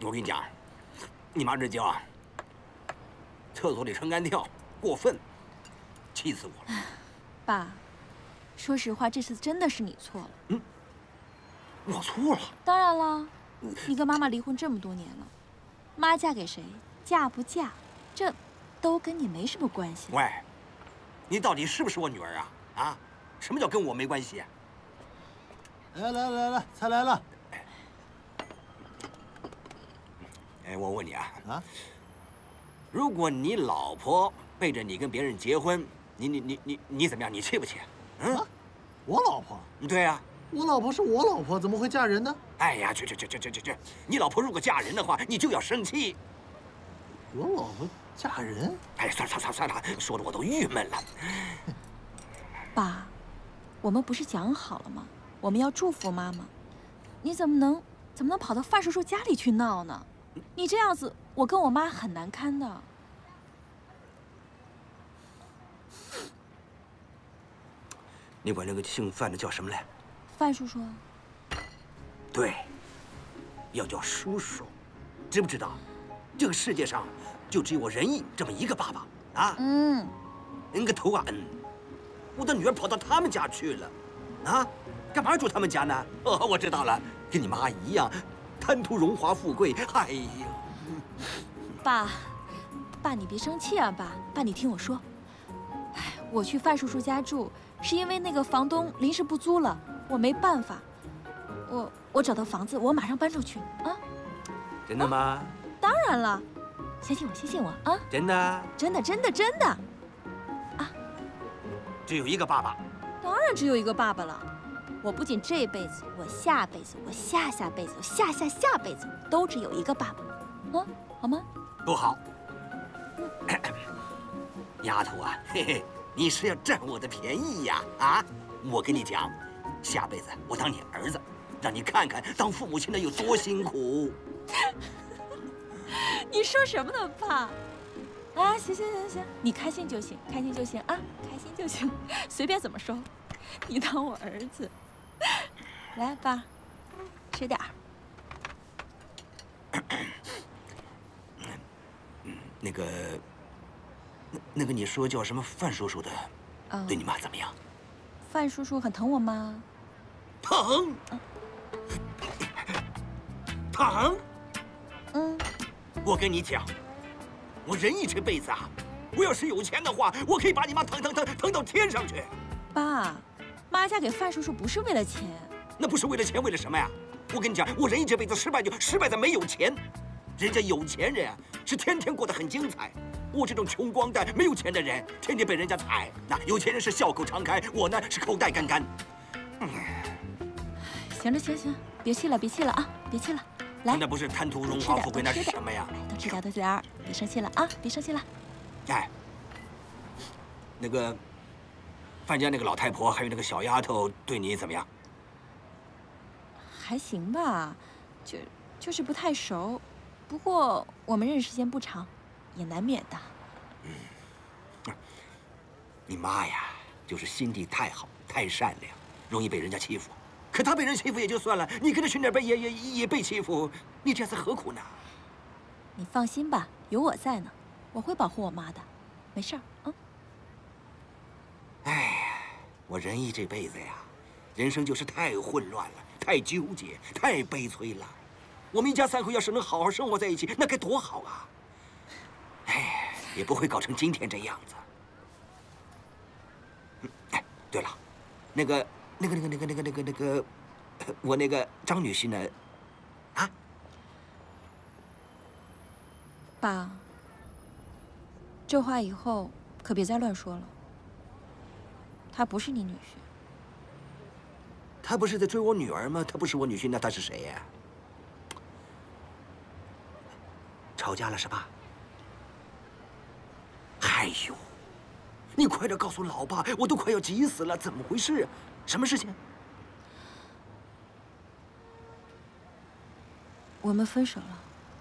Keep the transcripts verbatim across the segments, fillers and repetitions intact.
我跟你讲，你妈这叫啊，厕所里撑杆跳，过分，气死我了。 爸，说实话，这次真的是你错了。 嗯，我错了。 当然了，你跟妈妈离婚这么多年了，妈嫁给谁，嫁不嫁，这都跟你没什么关系。 喂，你到底是不是我女儿啊？啊，什么叫跟我没关系啊？ 来来来来，菜来了。 哎，我问你啊， 啊， 如果你老婆背着你跟别人结婚，你你你你你怎么样？你气不气？嗯， 啊，我老婆？ 对呀、啊。 我老婆是我老婆，怎么会嫁人呢？ 哎呀，去去去去去去去！你老婆如果嫁人的话，你就要生气。 我老婆嫁人？ 哎，算了算了算了，说的我都郁闷了。 爸，我们不是讲好了吗？我们要祝福妈妈，你怎么能怎么能跑到范叔叔家里去闹呢？你这样子，我跟我妈很难堪的。 你管那个姓范的叫什么来？ 范叔叔。 对，要叫叔叔，知不知道？这个世界上就只有我仁义这么一个爸爸啊！ 嗯， 你个头啊！嗯，我的女儿跑到他们家去了，啊，干嘛住他们家呢？哦，我知道了，跟你妈一样，贪图荣华富贵。哎呀， 爸，爸你别生气啊，爸，爸你听我说，哎，我去范叔叔家住，是因为那个房东临时不租了，我没办法，我我找到房子，我马上搬出去啊。 真的吗？ 啊，当然了，相信我，相信我啊！ 真的？ 真的，真的，真的。啊， 只有一个爸爸？ 当然只有一个爸爸了。我不仅这辈子，我下辈子，我下下辈子，我下下下辈子都只有一个爸爸，啊，好吗？ 不好。丫头啊，嘿嘿，你是要占我的便宜呀？啊，我跟你讲，下辈子我当你儿子，让你看看当父母亲的有多辛苦。 你说什么呢，爸？啊，行行行行，你开心就行，开心就行啊，开心就行，随便怎么说。你当我儿子，来，爸，吃点儿。 那个，那那个，你说叫什么范叔叔的， 哦， 对你妈怎么样？ 范叔叔很疼我妈。 疼？疼？ 嗯。 我跟你讲，我仁义这辈子啊，我要是有钱的话，我可以把你妈疼疼疼疼到天上去。 爸，妈嫁给范叔叔不是为了钱。 那不是为了钱，为了什么呀？我跟你讲，我仁义这辈子失败就失败在没有钱。人家有钱人啊，是天天过得很精彩。我这种穷光蛋、没有钱的人，天天被人家踩。那有钱人是笑口常开，我呢是口袋干干。嗯， 行了，行行，别气了，别气了啊，别气了。来， 那不是贪图荣华富贵，那是什么呀？ 多吃点，多吃点，别生气了啊，别生气了。 哎，那个范家那个老太婆，还有那个小丫头，对你怎么样？ 还行吧，就就是不太熟。不过我们认识时间不长，也难免的。 嗯，你妈呀，就是心地太好，太善良，容易被人家欺负。可她被人欺负也就算了，你跟着去那边也也也被欺负，你这样子何苦呢？ 你放心吧，有我在呢，我会保护我妈的，没事儿啊。 哎呀，我仁义这辈子呀，人生就是太混乱了，太纠结，太悲催了。我们一家三口要是能好好生活在一起，那该多好啊！哎，也不会搞成今天这样子。嗯，哎，对了，那个。那个、那个、那个、那个、那个、那个，我那个张女婿呢？啊， 爸，这话以后可别再乱说了。他不是你女婿。 他不是在追我女儿吗？他不是我女婿，那他是谁呀？吵架了是吧？哎呦，你快点告诉老爸，我都快要急死了，怎么回事啊？什么事情？ 我们分手了。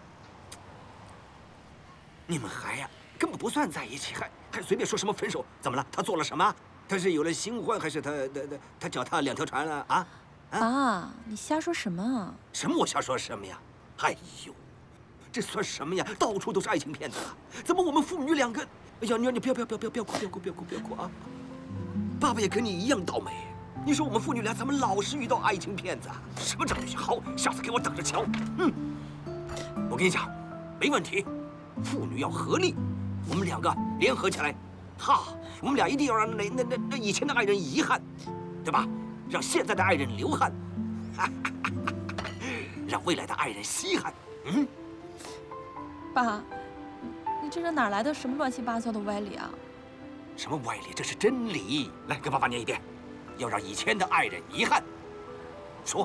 你们还呀，根本不算在一起，还还随便说什么分手？怎么了？他做了什么？他是有了新欢，还是他他他他脚踏两条船了啊？ 爸，你瞎说什么啊？ 什么？我瞎说什么呀？哎呦， 这算什么呀？到处都是爱情骗子，怎么我们父女两个？哎呀，你你不要不要不要不要不要哭不要哭不要哭不要哭啊！爸爸也跟你一样倒霉。你说我们父女俩怎么老是遇到爱情骗子啊？什么证据？好，下次给我等着瞧。嗯，我跟你讲，没问题。父女要合力，我们两个联合起来，哈，我们俩一定要让那那那那以前的爱人遗憾，对吧？让现在的爱人流汗，哈哈哈哈，让未来的爱人稀罕。嗯， 爸，你这是哪来的什么乱七八糟的歪理啊？ 什么歪理？这是真理。来，跟爸爸念一遍。要让以前的爱人遗憾。说。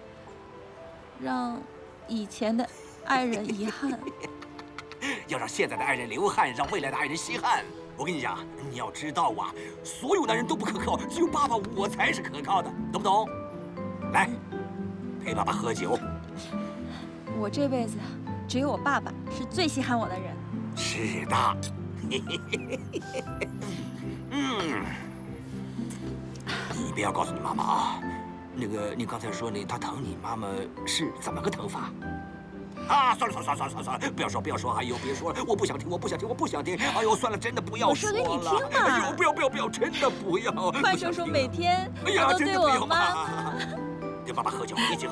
让以前的爱人遗憾。 要让现在的爱人流汗，让未来的爱人稀罕。我跟你讲，你要知道啊，所有男人都不可靠，只有爸爸我才是可靠的，懂不懂？来，陪爸爸喝酒。 我这辈子只有我爸爸是最稀罕我的人。 是的。嗯。你不要告诉你妈妈啊，那个你刚才说你他疼你妈妈是怎么个疼法？啊，算了算了算了算了算了，不要说不要说，哎呦别说了，我不想听我不想听我不想听，哎呦算了，真的不要说了。 我说给你听嘛。 哎呦不要不要不要，真的不要。 范叔叔每天哎呀， 都对我妈妈。 跟爸爸喝酒一起。